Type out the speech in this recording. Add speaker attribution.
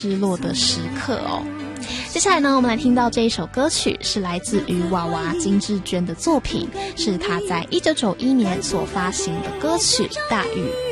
Speaker 1: 失落的时刻哦。接下来呢，我们来听到这一首歌曲是来自于娃娃金智娟的作品，是她在1991年所发行的歌曲《大雨》。